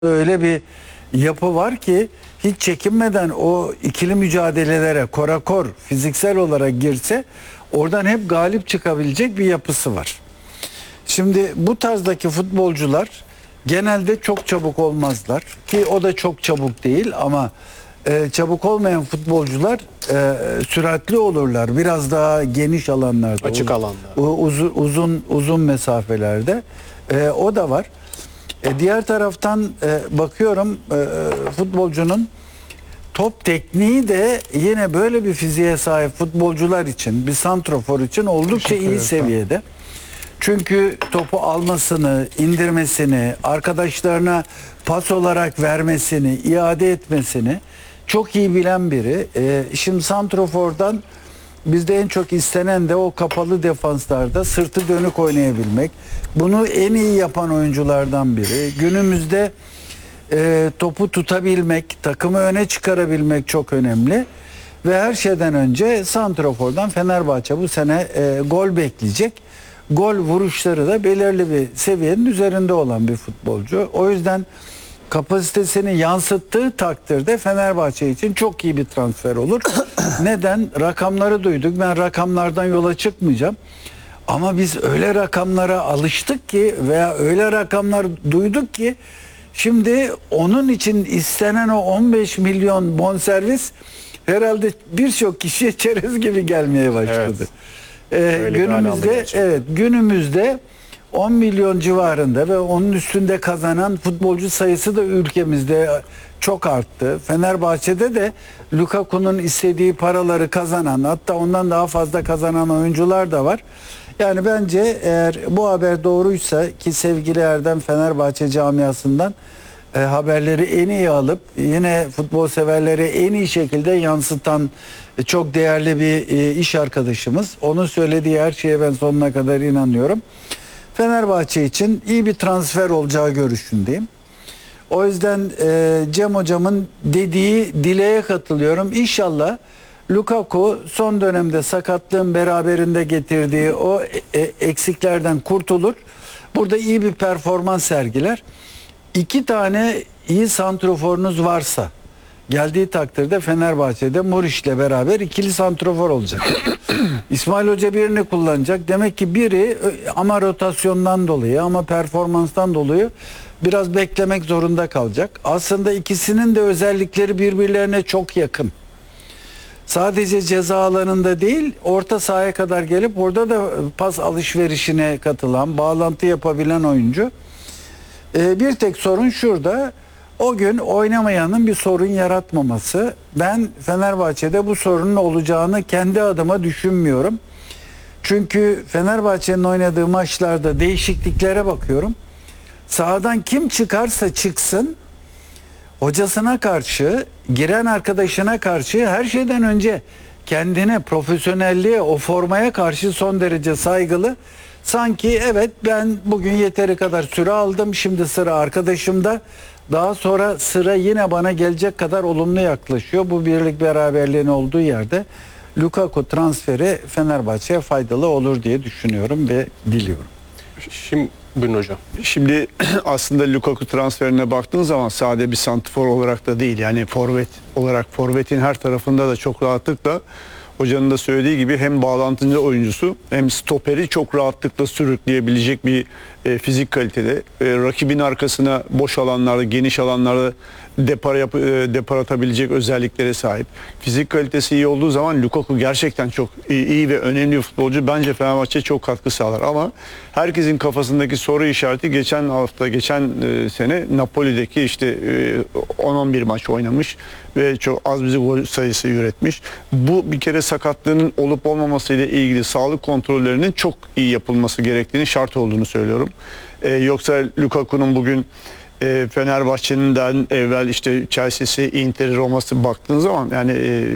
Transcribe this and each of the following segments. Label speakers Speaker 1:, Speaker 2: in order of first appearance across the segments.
Speaker 1: öyle bir yapı var ki hiç çekinmeden o ikili mücadelelere korakor fiziksel olarak girse oradan hep galip çıkabilecek bir yapısı var. Şimdi bu tarzdaki futbolcular genelde çok çabuk olmazlar ki o da çok çabuk değil ama çabuk olmayan futbolcular süratli olurlar. Biraz daha geniş alanlarda,
Speaker 2: Açık alanda.
Speaker 1: uzun mesafelerde. O da var. Diğer taraftan bakıyorum futbolcunun top tekniği de yine böyle bir fiziğe sahip futbolcular için, bir santrofor için oldukça iyi seviyede. Çünkü topu almasını, indirmesini, arkadaşlarına pas olarak vermesini, iade etmesini çok iyi bilen biri. Şimdi santrofordan bizde en çok istenen de o kapalı defanslarda sırtı dönük oynayabilmek. Bunu en iyi yapan oyunculardan biri. Günümüzde topu tutabilmek, takımı öne çıkarabilmek çok önemli. Ve her şeyden önce santrofordan Fenerbahçe bu sene gol bekleyecek. Gol vuruşları da belirli bir seviyenin üzerinde olan bir futbolcu. O yüzden kapasitesini yansıttığı takdirde Fenerbahçe için çok iyi bir transfer olur. Neden? Rakamları duyduk. Ben rakamlardan yola çıkmayacağım. Ama biz öyle rakamlara alıştık ki veya öyle rakamlar duyduk ki şimdi onun için istenen o 15 milyon bonservis herhalde birçok kişiye çerez gibi gelmeye başladı. Günümüzde 10 milyon civarında ve onun üstünde kazanan futbolcu sayısı da ülkemizde çok arttı. Fenerbahçe'de de Lukaku'nun istediği paraları kazanan, hatta ondan daha fazla kazanan oyuncular da var. Yani bence eğer bu haber doğruysa, ki sevgili Erdem Fenerbahçe camiasından haberleri en iyi alıp yine futbol severleri en iyi şekilde yansıtan çok değerli bir iş arkadaşımız. Onun söylediği her şeye ben sonuna kadar inanıyorum. Fenerbahçe için iyi bir transfer olacağı görüşündeyim. O yüzden Cem hocamın dediği dileğe katılıyorum. İnşallah Lukaku son dönemde sakatlığın beraberinde getirdiği o eksiklerden kurtulur. Burada iyi bir performans sergiler. 2 tane iyi santroforunuz varsa geldiği takdirde Fenerbahçe'de Muriç'le beraber ikili santrofor olacak. İsmail Hoca birini kullanacak. Demek ki biri ama rotasyondan dolayı ama performanstan dolayı biraz beklemek zorunda kalacak. Aslında ikisinin de özellikleri birbirlerine çok yakın. Sadece ceza alanında değil, orta sahaya kadar gelip orada da pas alışverişine katılan, bağlantı yapabilen oyuncu. Bir tek sorun şurada. O gün oynamayanın bir sorun yaratmaması. Ben Fenerbahçe'de bu sorunun olacağını kendi adıma düşünmüyorum. Çünkü Fenerbahçe'nin oynadığı maçlarda değişikliklere bakıyorum. Sahadan kim çıkarsa çıksın, hocasına karşı, giren arkadaşına karşı, her şeyden önce kendine, profesyonelliğe, o formaya karşı son derece saygılı. Sanki evet ben bugün yeteri kadar süre aldım, şimdi sıra arkadaşımda, daha sonra sıra yine bana gelecek kadar olumlu yaklaşıyor. Bu birlik beraberliğin olduğu yerde Lukaku transferi Fenerbahçe'ye faydalı olur diye düşünüyorum ve diliyorum.
Speaker 2: Şimdi buyurun hocam.
Speaker 3: Şimdi aslında Lukaku transferine baktığın zaman sadece bir santrfor olarak da değil, yani forvet olarak, forvetin her tarafında da çok rahatlıkla hocanın da söylediği gibi hem bağlantıcı oyuncusu hem stoperi çok rahatlıkla sürükleyebilecek bir fizik kalitede. Rakibin arkasına boş alanlarda, geniş alanlarda depar atabilecek özelliklere sahip. Fizik kalitesi iyi olduğu zaman Lukaku gerçekten çok iyi ve önemli bir futbolcu. Bence Fenerbahçe çok katkı sağlar ama herkesin kafasındaki soru işareti geçen sene Napoli'deki işte 10-11 maç oynamış ve çok az bir gol sayısı üretmiş. Bu bir kere sakatlığının olup olmaması ile ilgili sağlık kontrollerinin çok iyi yapılması gerektiğini, şart olduğunu söylüyorum. Yoksa Lukaku'nun bugün Fenerbahçe'nin evvel işte Chelsea'si, Inter'i, Roma'sı baktığın zaman yani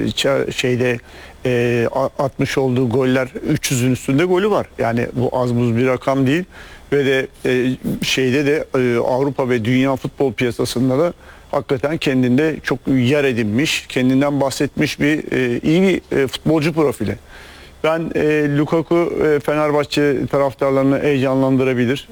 Speaker 3: atmış olduğu goller 300'ün üstünde golü var. Yani bu az buz bir rakam değil ve de Avrupa ve dünya futbol piyasasında da hakikaten kendinde çok yer edinmiş, kendinden bahsetmiş bir iyi bir futbolcu profili. Ben Lukaku Fenerbahçe taraftarlarını heyecanlandırabilir.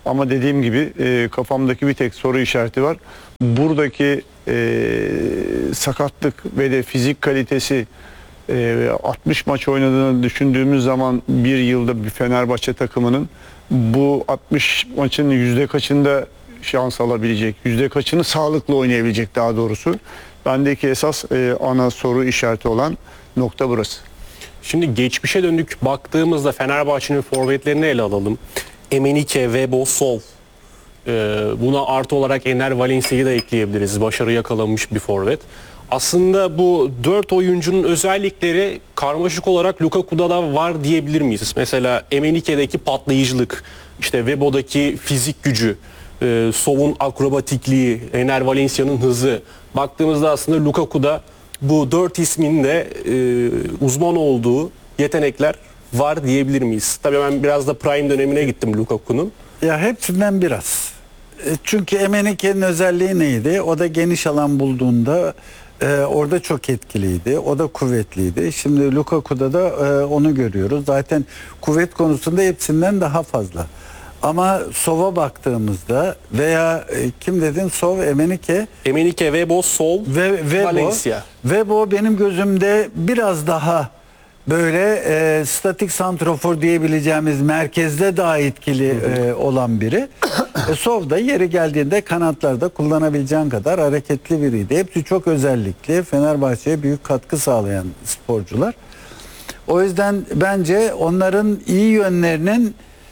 Speaker 3: Ama dediğim gibi kafamdaki bir tek soru işareti var. Buradaki sakatlık ve de fizik kalitesi 60 maç oynadığını düşündüğümüz zaman bir yılda bir Fenerbahçe takımının bu 60 maçın yüzde kaçında şans alabilecek, yüzde kaçını sağlıklı oynayabilecek daha doğrusu. Bendeki esas ana soru işareti olan nokta burası.
Speaker 2: Şimdi geçmişe dönük baktığımızda Fenerbahçe'nin forvetlerini ele alalım. Emenike, Vebo, Sol. Buna artı olarak Enner Valencia'yı da ekleyebiliriz. Başarı yakalamış bir forvet. Aslında bu 4 oyuncunun özellikleri karmaşık olarak Lukaku'da da var diyebilir miyiz? Mesela Emenike'deki patlayıcılık, işte Vebo'daki fizik gücü, Sol'un akrobatikliği, Enner Valencia'nın hızı. Baktığımızda aslında Lukaku'da bu 4 ismin de uzman olduğu yetenekler var diyebilir miyiz? Tabii ben biraz da prime dönemine gittim Lukaku'nun.
Speaker 1: Ya hepsinden biraz. Çünkü Emenike'nin özelliği neydi? O da geniş alan bulduğunda orada çok etkiliydi. O da kuvvetliydi. Şimdi Lukaku'da da onu görüyoruz. Zaten kuvvet konusunda hepsinden daha fazla. Ama Sov'a baktığımızda veya kim dedin? Sov, Emenike,
Speaker 2: Vebo, Sol,
Speaker 1: Vebo.
Speaker 2: Valencia.
Speaker 1: Vebo benim gözümde biraz daha böyle statik santrofor diyebileceğimiz merkezde daha etkili olan biri. Sov da yeri geldiğinde kanatlarda kullanabileceğin kadar hareketli biriydi. Hepsi çok özellikli. Fenerbahçe'ye büyük katkı sağlayan sporcular. O yüzden bence onların iyi yönlerinin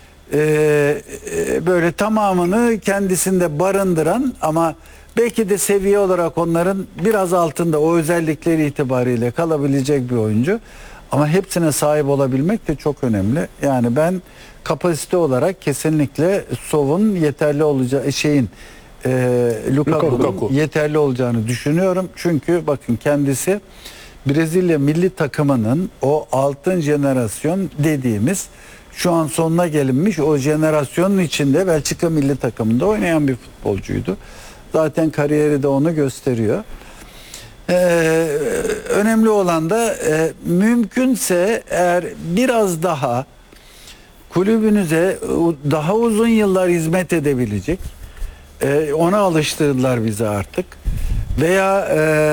Speaker 1: böyle tamamını kendisinde barındıran ama belki de seviye olarak onların biraz altında o özellikleri itibariyle kalabilecek bir oyuncu. Ama hepsine sahip olabilmek de çok önemli. Yani ben kapasite olarak kesinlikle Sov'un yeterli olacağı Lukaku'nun yeterli olacağını düşünüyorum. Çünkü bakın kendisi Brezilya milli takımının o altın jenerasyon dediğimiz şu an sonuna gelinmiş o jenerasyonun içinde Belçika milli takımında oynayan bir futbolcuydu. Zaten kariyeri de onu gösteriyor. Önemli olan da mümkünse eğer biraz daha kulübünüze daha uzun yıllar hizmet edebilecek, ona alıştırdılar bizi artık veya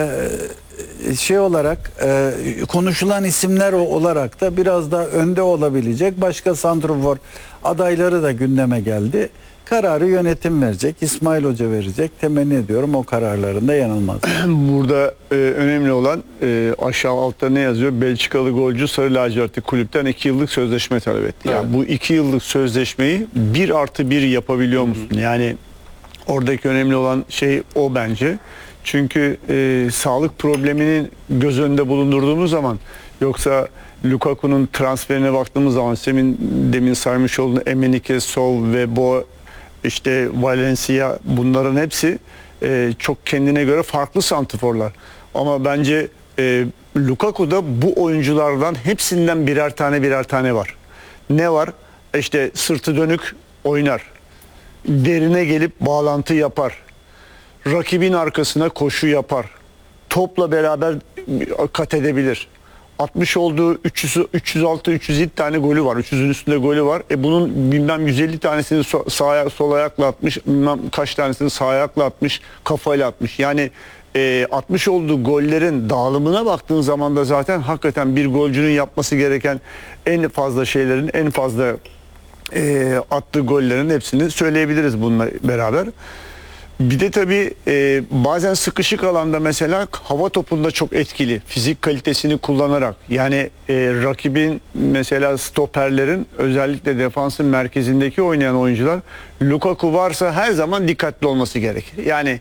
Speaker 1: şey olarak konuşulan isimler olarak da biraz da önde olabilecek başka santrafor adayları da gündeme geldi. Kararı yönetim verecek, İsmail Hoca verecek. Temenni ediyorum o kararlarında yanılmaz.
Speaker 3: Burada önemli olan aşağı altta ne yazıyor? Belçikalı golcü Sarı Lacivertli kulüpten 2 yıllık sözleşme talep etti.
Speaker 2: Evet.
Speaker 3: Yani bu 2 yıllık sözleşmeyi 1+1 yapabiliyor musun? Yani oradaki önemli olan şey o bence. Çünkü sağlık problemini göz önünde bulundurduğumuz zaman yoksa Lukaku'nun transferine baktığımız zaman demin saymış olduğum Emenike, Sol, Vebo, işte Valencia bunların hepsi çok kendine göre farklı santrforlar. Ama bence Lukaku'da bu oyunculardan hepsinden birer tane var. Ne var? İşte sırtı dönük oynar. Derine gelip bağlantı yapar. Rakibin arkasına koşu yapar. Topla beraber kat edebilir. 60 olduğu 306-307 tane golü var. 300'ün üstünde golü var. Bunun bilmem 150 tanesini sol ayakla atmış. Bilmem kaç tanesini sağ ayakla atmış. Kafayla atmış. Yani 60 olduğu gollerin dağılımına baktığın zaman da zaten hakikaten bir golcünün yapması gereken en fazla şeylerin, en fazla attığı gollerin hepsini söyleyebiliriz bununla beraber. Bir de tabii bazen sıkışık alanda mesela hava topunda çok etkili. Fizik kalitesini kullanarak yani rakibin mesela stoperlerin özellikle defansın merkezindeki oynayan oyuncular Lukaku varsa her zaman dikkatli olması gerekir. Yani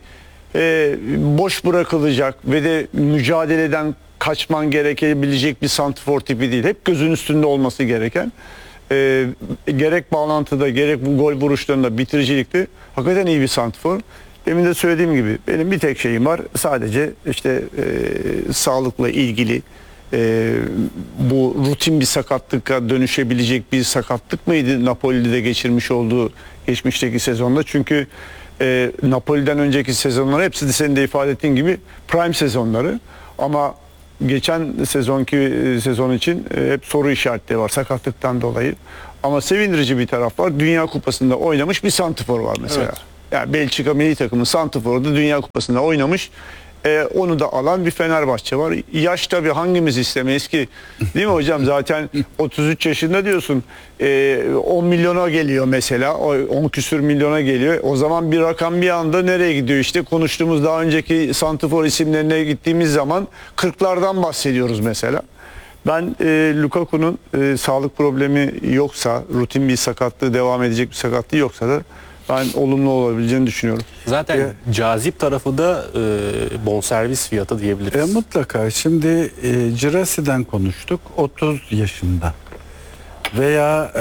Speaker 3: boş bırakılacak ve de mücadeleden kaçman gerekebilecek bir santrfor tipi değil. Hep gözün üstünde olması gereken. Gerek bağlantıda gerek bu gol vuruşlarında bitiricilikte hakikaten iyi bir santrfor. Demin de söylediğim gibi benim bir tek şeyim var. Sadece işte sağlıkla ilgili bu rutin bir sakatlığa dönüşebilecek bir sakatlık mıydı Napoli'de geçirmiş olduğu geçmişteki sezonda? Çünkü Napoli'den önceki sezonlar hepsi de senin de ifade ettiğin gibi prime sezonları. Ama geçen sezonki sezon için hep soru işaretleri var sakatlıktan dolayı. Ama sevindirici bir taraf var. Dünya Kupası'nda oynamış bir santrfor var mesela.
Speaker 2: Evet.
Speaker 3: Yani Belçika milli takımı santrforu da Dünya Kupası'nda oynamış. Onu da alan bir Fenerbahçe var. Yaş tabii hangimiz istemeyiz ki? Değil mi hocam? Zaten 33 yaşında diyorsun. 10 milyona geliyor mesela. 10 küsür milyona geliyor. O zaman bir rakam bir anda nereye gidiyor işte? Konuştuğumuz daha önceki santrfor isimlerine gittiğimiz zaman 40'lardan bahsediyoruz mesela. Ben Lukaku'nun sağlık problemi yoksa, rutin bir sakatlığı, devam edecek bir sakatlığı yoksa da ben olumlu olabileceğini düşünüyorum.
Speaker 2: Zaten cazip tarafı da bonservis fiyatı diyebiliriz.
Speaker 1: Mutlaka. Şimdi Girassi'den konuştuk. 30 yaşında. Veya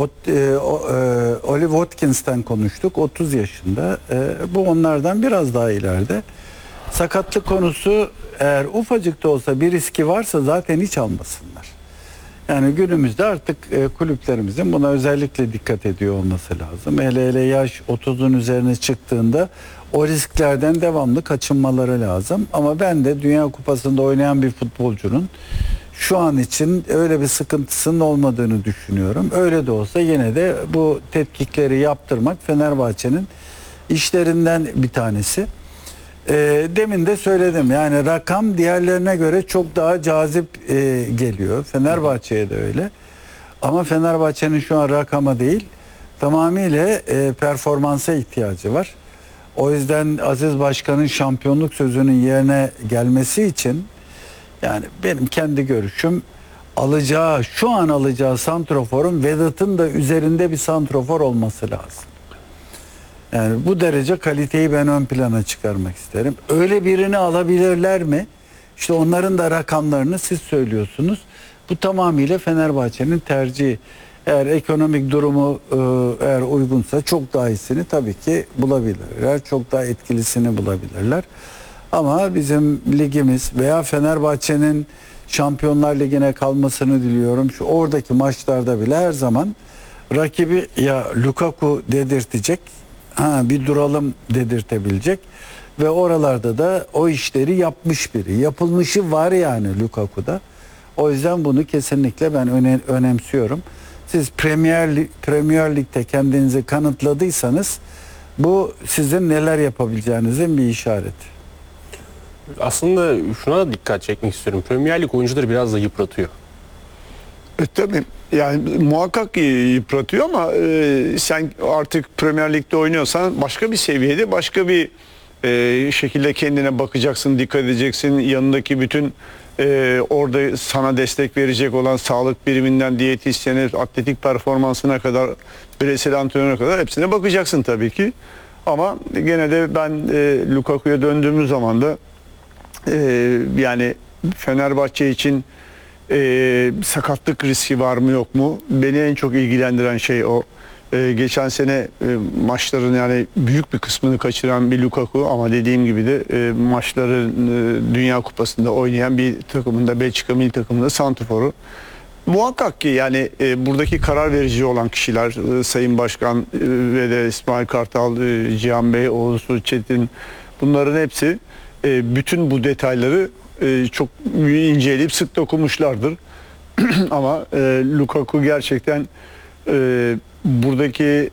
Speaker 1: Oli Watkins'ten konuştuk. 30 yaşında. Bu onlardan biraz daha ileride. Sakatlık konusu eğer ufacık da olsa bir riski varsa zaten hiç almasınlar. Yani günümüzde artık kulüplerimizin buna özellikle dikkat ediyor olması lazım. Hele yaş 30'un üzerine çıktığında o risklerden devamlı kaçınmaları lazım. Ama ben de Dünya Kupası'nda oynayan bir futbolcunun şu an için öyle bir sıkıntısının olmadığını düşünüyorum. Öyle de olsa yine de bu tetkikleri yaptırmak Fenerbahçe'nin işlerinden bir tanesi. Demin de söyledim, yani rakam diğerlerine göre çok daha cazip geliyor. Fenerbahçe'ye de öyle. Ama Fenerbahçe'nin şu an rakama değil, tamamıyla performansa ihtiyacı var. O yüzden Aziz Başkan'ın şampiyonluk sözünün yerine gelmesi için, yani benim kendi görüşüm, şu an alacağı santroforun Vedat'ın da üzerinde bir santrofor olması lazım. Yani bu derece kaliteyi ben ön plana çıkarmak isterim. Öyle birini alabilirler mi? İşte onların da rakamlarını siz söylüyorsunuz. Bu tamamıyla Fenerbahçe'nin tercihi. Eğer ekonomik durumu eğer uygunsa çok daha iyisini tabii ki bulabilirler. Çok daha etkilisini bulabilirler. Ama bizim ligimiz veya Fenerbahçe'nin Şampiyonlar Ligi'ne kalmasını diliyorum. Şu oradaki maçlarda bile her zaman rakibi ya Lukaku dedirtecek, bir duralım dedirtebilecek ve oralarda da o işleri yapmış biri. Yapılmışı var yani Lukaku'da. O yüzden bunu kesinlikle ben önemsiyorum. Siz Premier Lig'de kendinizi kanıtladıysanız bu sizin neler yapabileceğinizin bir işareti.
Speaker 2: Aslında şuna da dikkat çekmek istiyorum. Premier Lig oyuncuları biraz da yıpratıyor.
Speaker 3: Tabii yani muhakkak yıpratıyor ama sen artık Premier Lig'de oynuyorsan başka bir seviyede, başka bir şekilde kendine bakacaksın, dikkat edeceksin. Yanındaki bütün orada sana destek verecek olan sağlık biriminden diyetisyene, atletik performansına kadar, bireysel antrenöre kadar hepsine bakacaksın tabii ki. Ama gene de ben Lukaku'ya döndüğümüz zaman da yani Fenerbahçe için sakatlık riski var mı yok mu? Beni en çok ilgilendiren şey o. Geçen sene maçların yani büyük bir kısmını kaçıran bir Lukaku ama dediğim gibi de maçları Dünya Kupası'nda oynayan bir takımında, Belçika milli takımında santrforu. Muhakkak ki yani buradaki karar verici olan kişiler Sayın Başkan ve de İsmail Kartal, Cihan Bey, Oğuz Çetin, bunların hepsi bütün bu detayları çok inceleyip sık dokunmuşlardır. Ama Lukaku gerçekten buradaki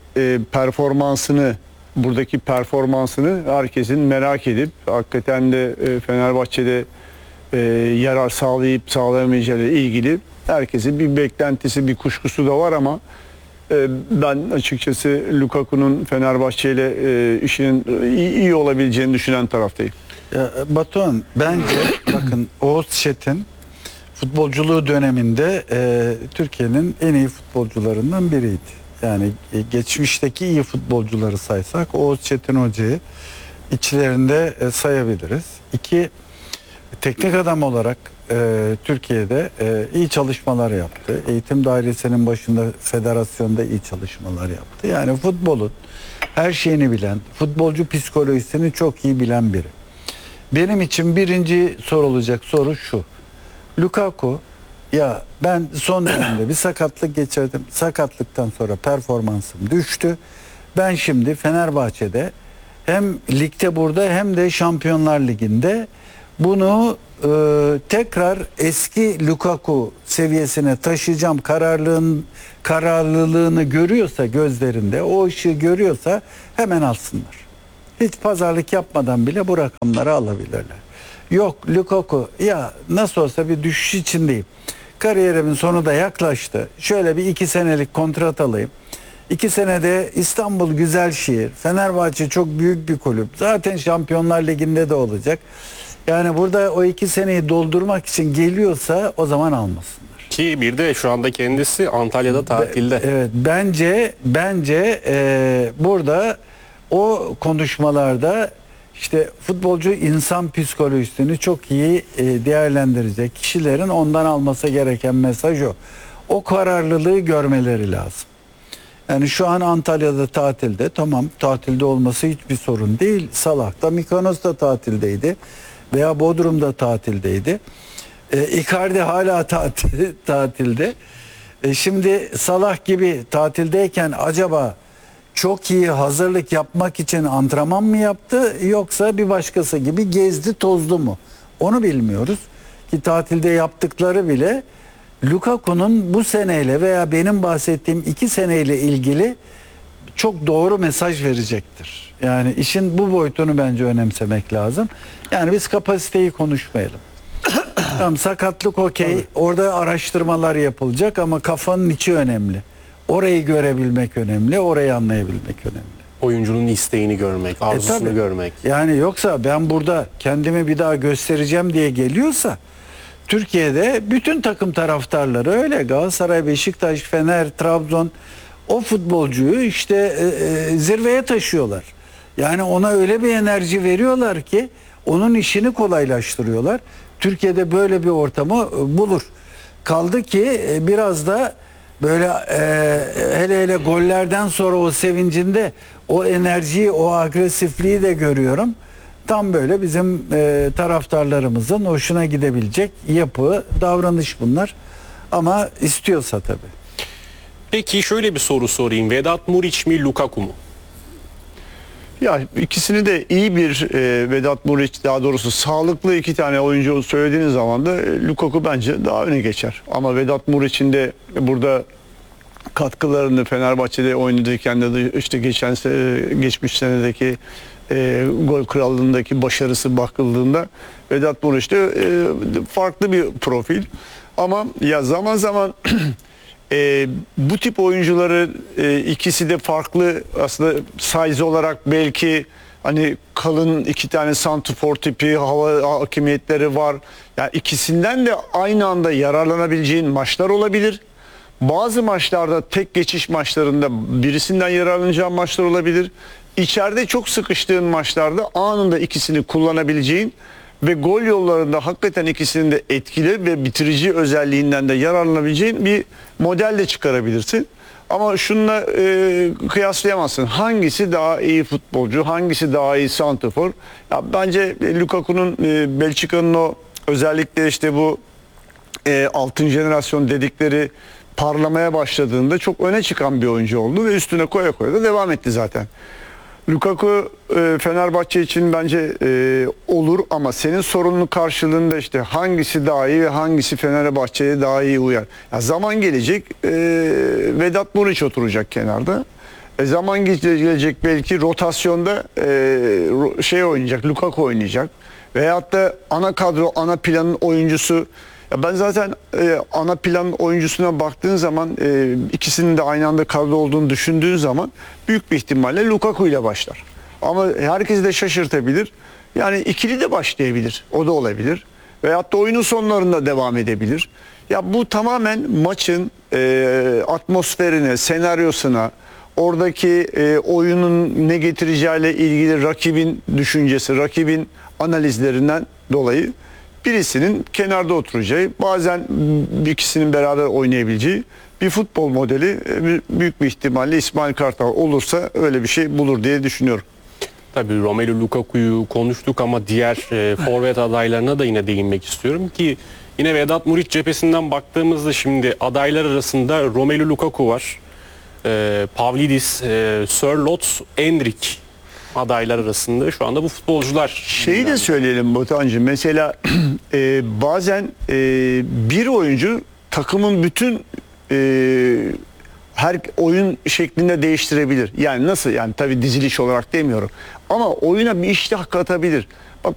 Speaker 3: performansını herkesin merak edip hakikaten de Fenerbahçe'de yarar sağlayıp sağlayamayacağı ile ilgili herkesin bir beklentisi, bir kuşkusu da var ama ben açıkçası Lukaku'nun Fenerbahçe ile işinin iyi olabileceğini düşünen taraftayım.
Speaker 1: Batuhan, bence bakın Oğuz Çetin futbolculuğu döneminde Türkiye'nin en iyi futbolcularından biriydi. Yani geçmişteki iyi futbolcuları saysak Oğuz Çetin Hoca'yı içlerinde sayabiliriz. İki, teknik adam olarak Türkiye'de iyi çalışmalar yaptı. Eğitim dairesinin başında, federasyonda iyi çalışmalar yaptı. Yani futbolun her şeyini bilen, futbolcu psikolojisini çok iyi bilen biri. Benim için birinci sorulacak soru şu: Lukaku, ya ben son dönemde bir sakatlık geçirdim. Sakatlıktan sonra performansım düştü. Ben şimdi Fenerbahçe'de hem ligde burada hem de Şampiyonlar Ligi'nde bunu tekrar eski Lukaku seviyesine taşıyacağım kararlılığını görüyorsa gözlerinde, o ışığı görüyorsa hemen alsınlar. Hiç pazarlık yapmadan bile bu rakamları alabilirler. Yok Lukaku ya nasıl olsa bir düşüş içindeyim. Kariyerimin sonu da yaklaştı. Şöyle bir 2 senelik kontrat alayım. 2 senede İstanbul güzel şehir. Fenerbahçe çok büyük bir kulüp. Zaten Şampiyonlar Ligi'nde de olacak. Yani burada o 2 seneyi doldurmak için geliyorsa o zaman almasınlar.
Speaker 2: Ki bir de şu anda kendisi Antalya'da tatilde.
Speaker 1: Evet bence burada o konuşmalarda işte futbolcu insan psikolojisini çok iyi değerlendirecek kişilerin ondan alması gereken mesaj o. O kararlılığı görmeleri lazım. Yani şu an Antalya'da tatilde, tamam tatilde olması hiçbir sorun değil. Salah'ta, Mikonos'ta tatildeydi veya Bodrum'da tatildeydi. Icardi hala tatilde. Şimdi Salah gibi tatildeyken acaba çok iyi hazırlık yapmak için antrenman mı yaptı yoksa bir başkası gibi gezdi tozdu mu? Onu bilmiyoruz. Ki tatilde yaptıkları bile Lukaku'nun bu seneyle veya benim bahsettiğim 2 seneyle ilgili çok doğru mesaj verecektir. Yani işin bu boyutunu bence önemsemek lazım. Yani biz kapasiteyi konuşmayalım. Tamam, sakatlık okey. Orada araştırmalar yapılacak ama kafanın içi önemli. Orayı görebilmek önemli, orayı anlayabilmek önemli.
Speaker 2: Oyuncunun isteğini görmek, arzusunu
Speaker 1: Tabii.
Speaker 2: görmek.
Speaker 1: Yani yoksa ben burada kendimi bir daha göstereceğim diye geliyorsa Türkiye'de bütün takım taraftarları öyle. Galatasaray, Beşiktaş, Fener, Trabzon o futbolcuyu işte zirveye taşıyorlar. Yani ona öyle bir enerji veriyorlar ki onun işini kolaylaştırıyorlar. Türkiye'de böyle bir ortamı bulur. Kaldı ki biraz da böyle hele hele gollerden sonra o sevincinde o enerjiyi, o agresifliği de görüyorum. Tam böyle bizim taraftarlarımızın hoşuna gidebilecek yapı, davranış bunlar. Ama istiyorsa tabii.
Speaker 2: Peki şöyle bir soru sorayım. Vedat Muriç mi, Lukaku mu?
Speaker 3: Ya ikisini de iyi bir Vedat Muriç, daha doğrusu sağlıklı 2 tane oyuncu söylediğiniz zaman da Lukaku bence daha öne geçer. Ama Vedat Muriç'in de burada katkılarını Fenerbahçe'de oynadıyken de işte geçmiş senedeki gol krallığındaki başarısı bakıldığında Vedat Muriç de farklı bir profil. Ama ya zaman zaman bu tip oyuncuları ikisi de farklı aslında size olarak belki hani kalın 2 tane santrfor tipi hava hakimiyetleri var. Yani ikisinden de aynı anda yararlanabileceğin maçlar olabilir. Bazı maçlarda tek geçiş maçlarında birisinden yararlanacağın maçlar olabilir. İçeride çok sıkıştığın maçlarda anında ikisini kullanabileceğin ve gol yollarında hakikaten ikisinin de etkili ve bitirici özelliğinden de yararlanabileceğin bir model de çıkarabilirsin. Ama şununla kıyaslayamazsın. Hangisi daha iyi futbolcu, hangisi daha iyi santrafor? Ya bence Lukaku'nun Belçika'nın o özellikle işte bu altın jenerasyon dedikleri parlamaya başladığında çok öne çıkan bir oyuncu oldu ve üstüne koya koya da devam etti zaten. Lukaku Fenerbahçe için bence olur ama senin sorunun karşılığında işte hangisi daha iyi ve hangisi Fenerbahçe'ye daha iyi uyar. Ya zaman gelecek Vedat Muriç oturacak kenarda. Zaman gelecek belki rotasyonda şey oynayacak, Lukaku oynayacak. Veyahut da ana kadro, ana planın oyuncusu. Ya ben zaten ana plan oyuncusuna baktığın zaman ikisinin de aynı anda kadro olduğunu düşündüğün zaman büyük bir ihtimalle Lukaku ile başlar. Ama herkes de şaşırtabilir. Yani ikili de başlayabilir. O da olabilir. Veyahut da oyunun sonlarında devam edebilir. Ya bu tamamen maçın atmosferine, senaryosuna, oradaki oyunun ne getireceğiyle ilgili rakibin düşüncesi, rakibin analizlerinden dolayı birisinin kenarda oturacağı, bazen ikisinin beraber oynayabileceği bir futbol modeli büyük bir ihtimalle İsmail Kartal olursa öyle bir şey bulur diye düşünüyorum.
Speaker 2: Tabii Romelu Lukaku'yu konuştuk ama diğer forvet adaylarına da yine değinmek istiyorum ki yine Vedat Muriç cephesinden baktığımızda şimdi adaylar arasında Romelu Lukaku var. Pavlidis, Sörloth, Endrick adaylar arasında şu anda bu futbolcular.
Speaker 3: Şeyi de söyleyelim Batuhan'cığım. Mesela bazen bir oyuncu takımın bütün her oyun şeklinde değiştirebilir. Yani nasıl? Yani tabii diziliş olarak demiyorum. Ama oyuna bir iştah katabilir.